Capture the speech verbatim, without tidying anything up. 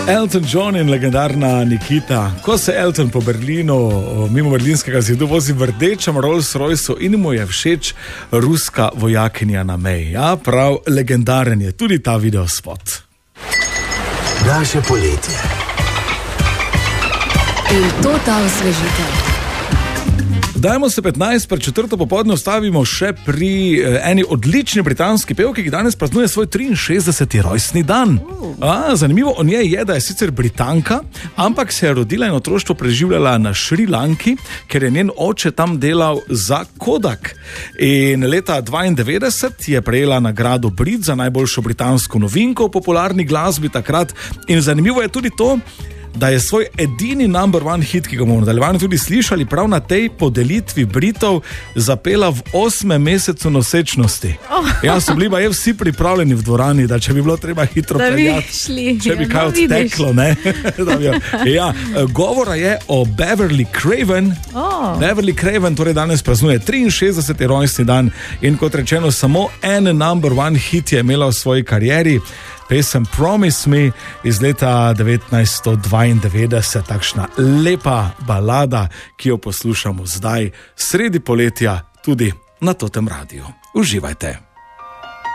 Elton John in legendarna Nikita. Ko se Elton po Berlinu, mimo berlinskega zidu, vozi v rdečem Rolls-Royceu in mu je všeč ruska vojakinja na meji. Ja, prav legendaren je tudi ta videospot. Naše poletje. In to ta osvežitev. Dajmo se petnajst pred četrto popoldne ustavimo še pri eh, eni odlični britanski pevki, ki danes praznuje svoj triinšestdeseti rojstni dan. A, zanimivo o njej je, da je sicer Britanka, ampak se je rodila in otroštvo preživljala na Šrilanki, ker je njen oče tam delal za Kodak. In leta dvaindevetdeset je prejela nagrado Brit za najboljšo britansko novinko v popularni glasbi takrat. In zanimivo je tudi to, da je svoj edini number one hit, ki ga bomo v nadaljevanju tudi slišali, prav na tej podelitvi Britov zapela v osmem mesecu nosečnosti. Oh. Ja, so bili pa je vsi pripravljeni v dvorani, da če bi bilo treba hitro peljati, če bi ja, kaj no, odteklo, ne? Ja, govora je o Beverly Craven. Oh. Beverly Craven torej danes praznuje triinšestdeseti rojstni dan in kot rečeno, samo en number one hit je imela v svoji karieri. Pesem Promise Me iz leta devetnajststo dvaindevetdeset, takšna lepa balada, ki jo poslušamo zdaj sredi poletja tudi na Totem Radiu. Uživajte.